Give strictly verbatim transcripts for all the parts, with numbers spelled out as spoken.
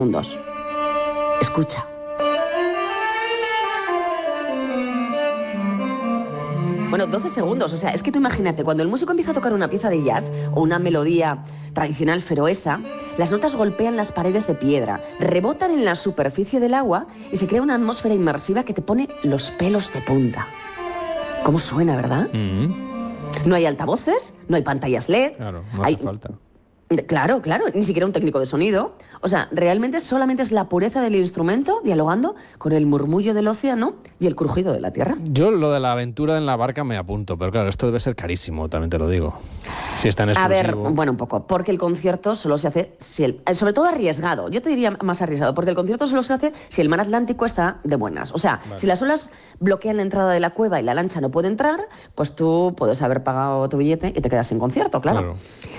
segundos. Escucha. Bueno, doce segundos, o sea, es que tú imagínate, cuando el músico empieza a tocar una pieza de jazz o una melodía tradicional feroesa, las notas golpean las paredes de piedra, rebotan en la superficie del agua y se crea una atmósfera inmersiva que te pone los pelos de punta. ¿Cómo suena, verdad? Mm-hmm. No hay altavoces, no hay pantallas L E D. Claro, no hace hay... falta. Claro, claro, ni siquiera un técnico de sonido. O sea, realmente solamente es la pureza del instrumento dialogando con el murmullo del océano y el crujido de la tierra. Yo lo de la aventura en la barca me apunto, pero claro, esto debe ser carísimo, también te lo digo. Si es tan exclusivo. A ver, bueno, un poco, porque el concierto solo se hace, si el, sobre todo arriesgado, yo te diría más arriesgado, porque el concierto solo se hace si el mar Atlántico está de buenas. O sea, vale. Si las olas bloquean la entrada de la cueva y la lancha no puede entrar, pues tú puedes haber pagado tu billete y te quedas sin concierto, claro. claro.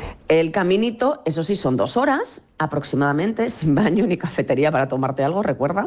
El caminito, eso sí, son dos horas aproximadamente, sin baño ni cafetería para tomarte algo, recuerda.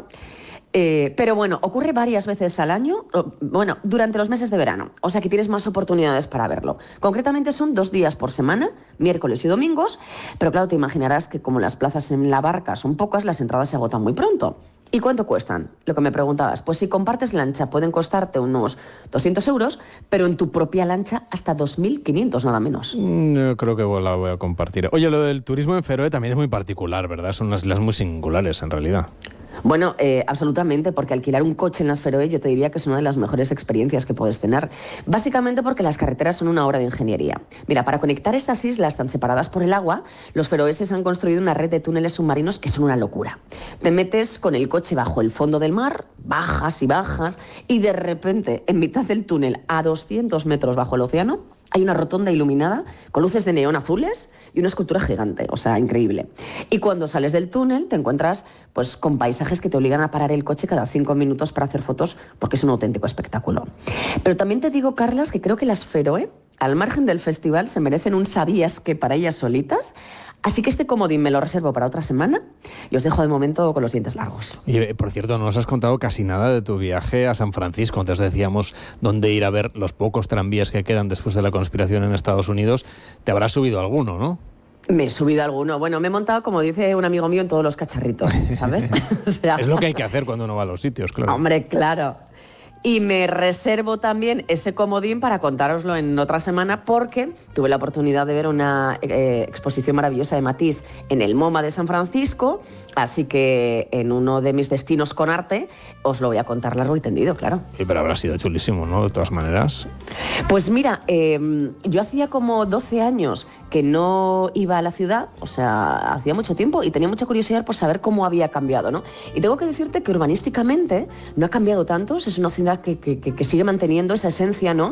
Eh, pero bueno, ocurre varias veces al año, bueno, durante los meses de verano, o sea que tienes más oportunidades para verlo. Concretamente son dos días por semana, miércoles y domingos, pero claro, te imaginarás que como las plazas en la barca son pocas, las entradas se agotan muy pronto. ¿Y cuánto cuestan? Lo que me preguntabas. Pues si compartes lancha pueden costarte unos doscientos euros, pero en tu propia lancha hasta dos mil quinientos nada menos. Yo creo que la voy a compartir. Oye, lo del turismo en Feroe también es muy particular, ¿verdad? Son unas islas muy singulares en realidad. Bueno, eh, absolutamente, porque alquilar un coche en las Feroe yo te diría que es una de las mejores experiencias que puedes tener. Básicamente porque las carreteras son una obra de ingeniería. Mira, para conectar estas islas tan separadas por el agua, los feroeses han construido una red de túneles submarinos que son una locura. Te metes con el coche bajo el fondo del mar, bajas y bajas, y de repente, en mitad del túnel, a doscientos metros bajo el océano, hay una rotonda iluminada con luces de neón azules y una escultura gigante, o sea, increíble. Y cuando sales del túnel te encuentras pues, con paisajes que te obligan a parar el coche cada cinco minutos para hacer fotos porque es un auténtico espectáculo. Pero también te digo, Carlas, que creo que las Feroe, al margen del festival, se merecen un sabías que para ellas solitas. Así que este comodín me lo reservo para otra semana y os dejo de momento con los dientes largos. Y por cierto, no nos has contado casi nada de tu viaje a San Francisco. Antes decíamos dónde ir a ver los pocos tranvías que quedan después de la conspiración en Estados Unidos. Te habrás subido alguno, ¿no? Me he subido alguno. Bueno, me he montado, como dice un amigo mío, en todos los cacharritos, ¿sabes? O sea... Es lo que hay que hacer cuando uno va a los sitios, claro. Hombre, claro. Y me reservo también ese comodín para contároslo en otra semana porque tuve la oportunidad de ver una eh, exposición maravillosa de Matisse en el MoMA de San Francisco, así que en uno de mis destinos con arte os lo voy a contar largo y tendido, claro. Sí, pero habrá sido chulísimo, ¿no? De todas maneras. Pues mira, eh, yo hacía como doce años que no iba a la ciudad, o sea, hacía mucho tiempo y tenía mucha curiosidad por saber cómo había cambiado, ¿no? Y tengo que decirte que urbanísticamente no ha cambiado tanto, es una ciudad que, que, que sigue manteniendo esa esencia, ¿no?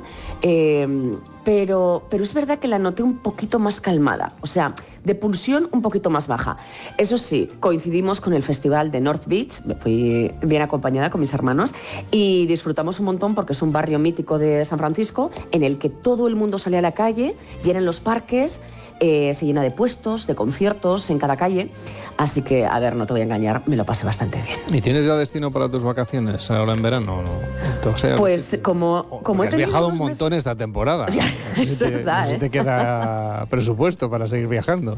Eh, pero, pero es verdad que la noté un poquito más calmada, o sea, de pulsión un poquito más baja. Eso sí, coincidimos con el festival de North Beach, me fui bien acompañada con mis hermanos y disfrutamos un montón porque es un barrio mítico de San Francisco en el que todo el mundo sale a la calle, llenan los parques, eh, se llena de puestos, de conciertos en cada calle. Así que, a ver, no te voy a engañar, me lo pasé bastante bien. ¿Y tienes ya destino para tus vacaciones ahora en verano? ¿No? O sea, pues si, como, como he has viajado un montón meses... esta temporada. Ya, no es sé verdad, si te, ¿eh? te queda presupuesto para seguir viajando.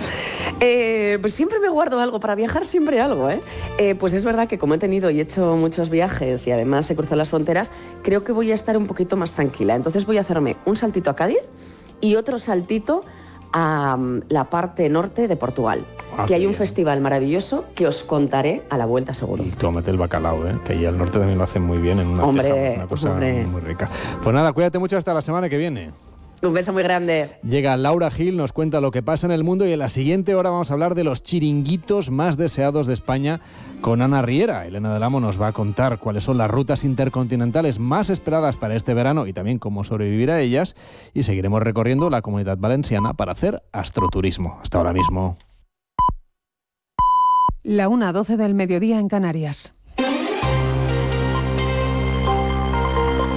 Eh, pues siempre me guardo algo, para viajar siempre algo, ¿eh? Eh, pues es verdad que como he tenido y he hecho muchos viajes y además he cruzado las fronteras, creo que voy a estar un poquito más tranquila. Entonces voy a hacerme un saltito a Cádiz y otro saltito a um, la parte norte de Portugal, ah, que hay un bien. festival maravilloso que os contaré a la vuelta seguro. Y tómate el bacalao, ¿eh? Que allí al norte también lo hacen muy bien en una, hombre, teja, una cosa hombre. muy rica. Pues nada, cuídate mucho hasta la semana que viene. Un beso muy grande. Llega Laura Gil, nos cuenta lo que pasa en el mundo y en la siguiente hora vamos a hablar de los chiringuitos más deseados de España con Ana Riera. Elena del Amo nos va a contar cuáles son las rutas intercontinentales más esperadas para este verano y también cómo sobrevivir a ellas. Y seguiremos recorriendo la Comunidad Valenciana para hacer astroturismo. Hasta ahora mismo. La una doce del mediodía en Canarias.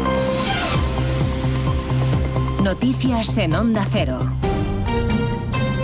Noticias en Onda Cero.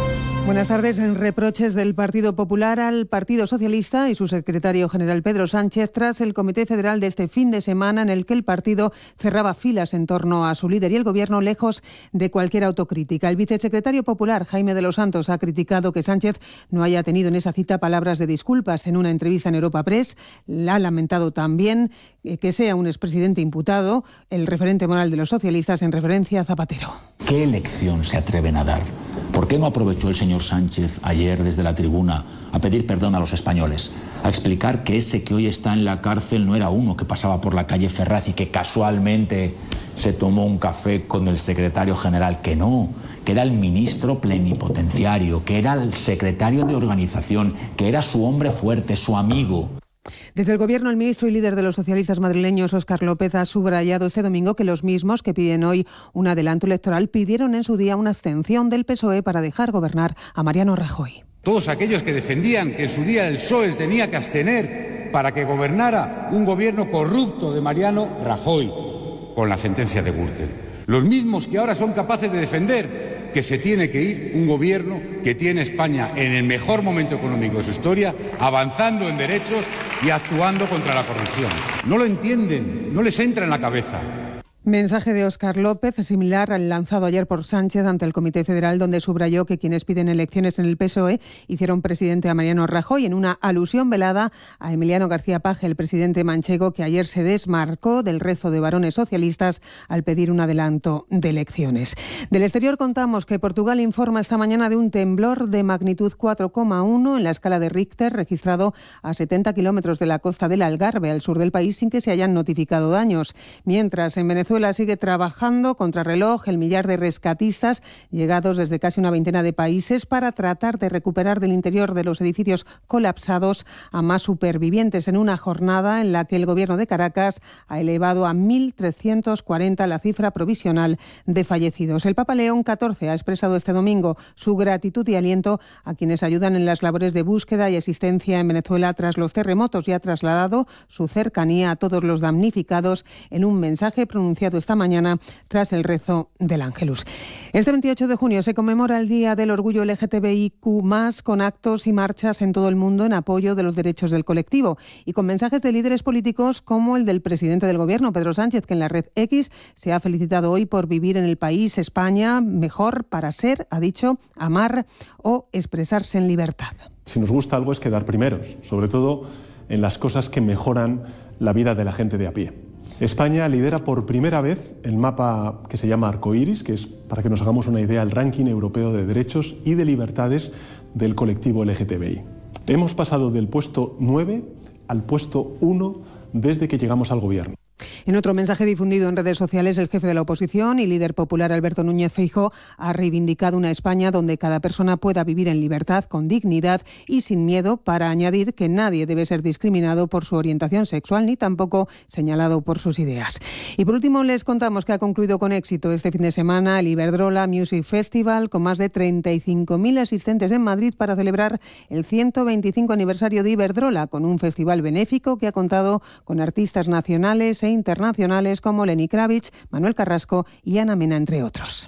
Buenas tardes. En reproches del Partido Popular al Partido Socialista y su secretario general Pedro Sánchez tras el Comité Federal de este fin de semana, en el que el partido cerraba filas en torno a su líder y el Gobierno, lejos de cualquier autocrítica. El vicesecretario popular Jaime de los Santos ha criticado que Sánchez no haya tenido en esa cita palabras de disculpas. En una entrevista en Europa Press ha lamentado también que sea un expresidente imputado, el referente moral de los socialistas, en referencia a Zapatero. ¿Qué elección se atreven a dar? ¿Por qué no aprovechó el señor Sánchez ayer desde la tribuna a pedir perdón a los españoles, a explicar que ese que hoy está en la cárcel no era uno que pasaba por la calle Ferraz y que casualmente se tomó un café con el secretario general? Que no, que era el ministro plenipotenciario, que era el secretario de organización, que era su hombre fuerte, su amigo. Desde el Gobierno, el ministro y líder de los socialistas madrileños, Óscar López, ha subrayado este domingo que los mismos que piden hoy un adelanto electoral pidieron en su día una abstención del P S O E para dejar gobernar a Mariano Rajoy. Todos aquellos que defendían que en su día el P S O E tenía que abstener para que gobernara un gobierno corrupto de Mariano Rajoy con la sentencia de Gürtel. Los mismos que ahora son capaces de defender que se tiene que ir un gobierno que tiene España en el mejor momento económico de su historia, avanzando en derechos y actuando contra la corrupción. No lo entienden, no les entra en la cabeza. Mensaje de Óscar López, similar al lanzado ayer por Sánchez ante el Comité Federal, donde subrayó que quienes piden elecciones en el P S O E hicieron presidente a Mariano Rajoy, en una alusión velada a Emiliano García Paje, el presidente manchego, que ayer se desmarcó del resto de varones socialistas al pedir un adelanto de elecciones. Del exterior contamos que Portugal informa esta mañana de un temblor de magnitud cuatro coma uno en la escala de Richter, registrado a setenta kilómetros de la costa del Algarve, al sur del país, sin que se hayan notificado daños. Mientras, en Venezuela sigue trabajando contra reloj el millar de rescatistas llegados desde casi una veintena de países para tratar de recuperar del interior de los edificios colapsados a más supervivientes, en una jornada en la que el gobierno de Caracas ha elevado a mil trescientos cuarenta la cifra provisional de fallecidos. El Papa León catorce ha expresado este domingo su gratitud y aliento a quienes ayudan en las labores de búsqueda y asistencia en Venezuela tras los terremotos, y ha trasladado su cercanía a todos los damnificados en un mensaje pronunciado esta mañana tras el rezo del Ángelus. Este veintiocho de junio se conmemora el Día del Orgullo L G T B I Q más, con actos y marchas en todo el mundo en apoyo de los derechos del colectivo y con mensajes de líderes políticos como el del presidente del Gobierno, Pedro Sánchez, que en la red X se ha felicitado hoy por vivir en el país España mejor para ser, ha dicho, amar o expresarse en libertad. Si nos gusta algo es quedar primeros, sobre todo en las cosas que mejoran la vida de la gente de a pie. España lidera por primera vez el mapa que se llama Arcoiris, que es, para que nos hagamos una idea, el ranking europeo de derechos y de libertades del colectivo L G T B I. Hemos pasado del puesto nueve al puesto uno desde que llegamos al gobierno. En otro mensaje difundido en redes sociales, el jefe de la oposición y líder popular Alberto Núñez Feijóo ha reivindicado una España donde cada persona pueda vivir en libertad, con dignidad y sin miedo, para añadir que nadie debe ser discriminado por su orientación sexual ni tampoco señalado por sus ideas. Y por último, les contamos que ha concluido con éxito este fin de semana el Iberdrola Music Festival, con más de treinta y cinco mil asistentes en Madrid para celebrar el ciento veinticinco aniversario de Iberdrola, con un festival benéfico que ha contado con artistas nacionales e internacionales como Lenny Kravitz, Manuel Carrasco y Ana Mena, entre otros.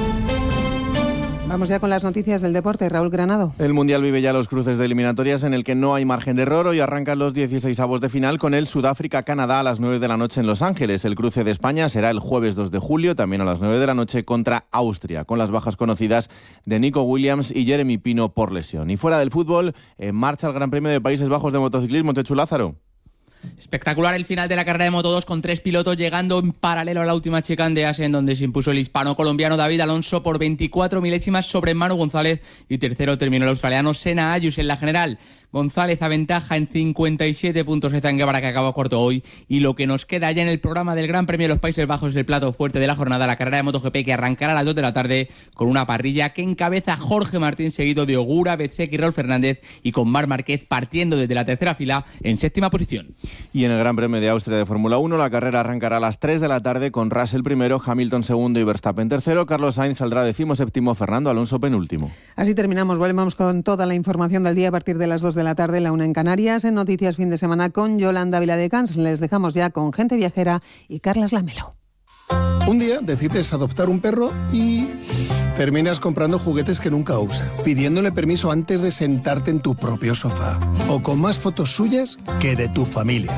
Vamos ya con las noticias del deporte. Raúl Granado. El Mundial vive ya los cruces de eliminatorias en el que no hay margen de error. Hoy arrancan los dieciseisavos de final con el Sudáfrica-Canadá a las nueve de la noche en Los Ángeles. El cruce de España será el jueves dos de julio, también a las nueve de la noche, contra Austria, con las bajas conocidas de Nico Williams y Jeremy Pino por lesión. Y fuera del fútbol, en marcha el Gran Premio de Países Bajos de motociclismo. Chechu Lázaro. Espectacular el final de la carrera de Moto dos, con tres pilotos llegando en paralelo a la última chicane de Asen, donde se impuso el hispano-colombiano David Alonso por veinticuatro milésimas sobre Manu González, y tercero terminó el australiano Senna Ayus. En la general, González aventaja en cincuenta y siete puntos a Zanguevara, que acabó cuarto hoy. Y lo que nos queda ya en el programa del Gran Premio de los Países Bajos es el plato fuerte de la jornada, la carrera de MotoGP, que arrancará a las dos de la tarde con una parrilla que encabeza Jorge Martín, seguido de Ogura, Bezzecchi y Raúl Fernández, y con Marc Márquez partiendo desde la tercera fila en séptima posición. Y en el Gran Premio de Austria de Fórmula uno, la carrera arrancará a las tres de la tarde con Russell primero, Hamilton segundo y Verstappen tercero. Carlos Sainz saldrá decimoséptimo, Fernando Alonso penúltimo. Así terminamos. Volvemos con toda la información del día a partir de las dos de la tarde, la una en Canarias, en Noticias Fin de Semana con Yolanda Viladecans. Les dejamos ya con Gente Viajera y Carlas Lamelo. Un día decides adoptar un perro y Terminas comprando juguetes que nunca usa, pidiéndole permiso antes de sentarte en tu propio sofá, o con más fotos suyas que de tu familia.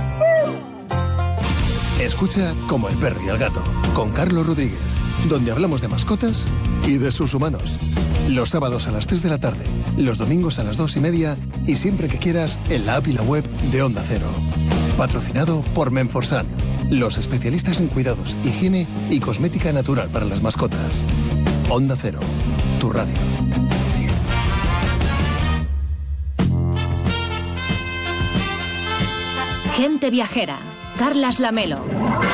Escucha Como el perro y el gato, con Carlos Rodríguez, donde hablamos de mascotas y de sus humanos. Los sábados a las tres de la tarde, los domingos a las dos y media y siempre que quieras en la app y la web de Onda Cero. Patrocinado por Menforsan, los especialistas en cuidados, higiene y cosmética natural para las mascotas. Onda Cero, tu radio. Gente viajera, Carlas Lamelo.